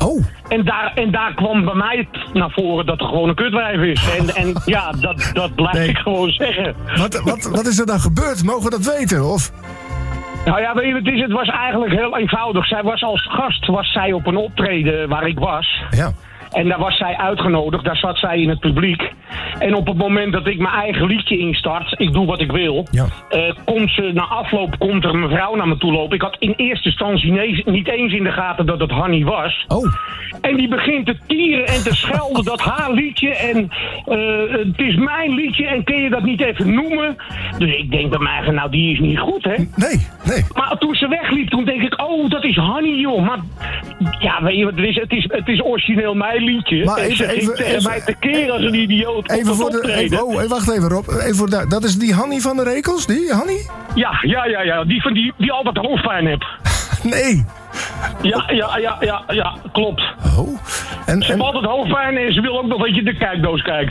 Oh. En daar kwam bij mij naar voren dat er gewoon een kutwijf is. En ja, dat blijf ik gewoon zeggen. Wat is er dan gebeurd? Mogen we dat weten? Of... Nou ja, weet je, het was eigenlijk heel eenvoudig. Zij was als gast op een optreden waar ik was. Ja. En daar was zij uitgenodigd, daar zat zij in het publiek. En op het moment dat ik mijn eigen liedje instart, ik doe wat ik wil, ja. Na afloop komt er een mevrouw naar me toe lopen. Ik had in eerste instantie niet eens in de gaten dat het Hanny was. Oh. En die begint te tieren en te schelden dat haar liedje en het is mijn liedje en kun je dat niet even noemen? Dus ik denk bij mij, nou die is niet goed, hè? Nee. Maar toen ze wegliep, toen denk ik, oh dat is Hanny, joh. Maar ja, weet je wat het is origineel mijn liedje. Maar en ze ging tegen mij te keren als een idioot. Even voor wacht even Rob. Dat is die Hanny van de Rekels? Die Hanny? Ja. Die altijd hoofdpijn heeft. Nee. Ja, klopt. Oh. Ze heeft altijd hoofdpijn en ze wil ook nog dat je de kijkdoos kijkt.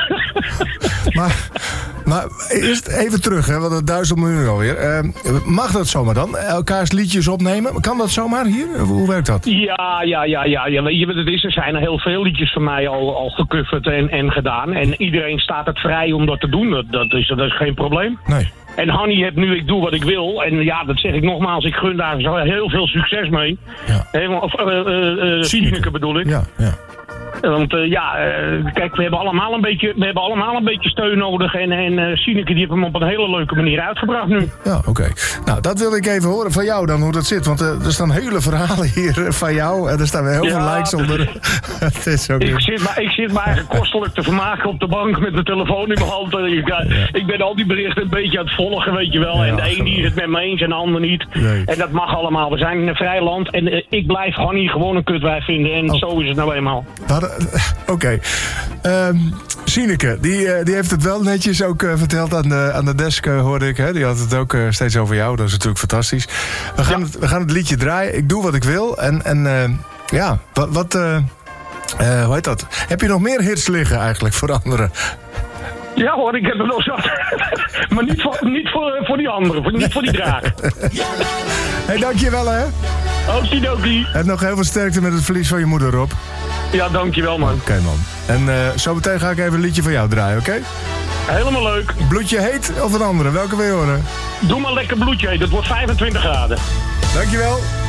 Maar eerst even terug, hè, want het duizelt me nu alweer. Mag dat zomaar dan? Elkaars liedjes opnemen? Kan dat zomaar hier? Hoe werkt dat? Ja. Weet je wat het is? Er zijn heel veel liedjes van mij al gecoverd en gedaan. En iedereen staat het vrij om dat te doen. Dat is geen probleem. Nee. En Hanny heeft nu Ik Doe Wat Ik Wil. En ja, dat zeg ik nogmaals, ik gun daar zo heel veel succes mee. Ja. Sineke bedoel ik. Ja. Want kijk, we hebben allemaal een beetje steun nodig. En Sineke die heeft hem op een hele leuke manier uitgebracht nu. Ja, oké. Nou, dat wil ik even horen van jou dan, hoe dat zit. Want er staan hele verhalen hier van jou. En er staan weer heel veel likes onder. Het is ook ik zit me eigenlijk kostelijk te vermaken op de bank met mijn telefoon in mijn hand. Ik ben al die berichten een beetje aan het volgen, weet je wel. Ja, en de een die is het met me eens en de ander niet. Nee. En dat mag allemaal. We zijn in een vrij land. En ik blijf Hanny gewoon een kutwijf vinden. En zo is het nou eenmaal. Oké. Sineke, die heeft het wel netjes ook verteld aan de desk, hoorde ik. Hè? Die had het ook steeds over jou. Dat is natuurlijk fantastisch. We gaan het liedje draaien. Ik doe wat ik wil. Hoe heet dat? Heb je nog meer hits liggen eigenlijk voor anderen? Ja hoor, ik heb er nog zat. Maar niet voor die anderen. Niet voor die draak. Hey, dankjewel hè. Okidoki. En nog heel veel sterkte met het verlies van je moeder, Rob. Ja, dankjewel man. Oké, man. En zo meteen ga ik even een liedje van jou draaien, oké? Helemaal leuk. Bloedje heet of een andere? Welke wil je horen? Doe maar lekker bloedje heet. Het wordt 25 graden. Dankjewel.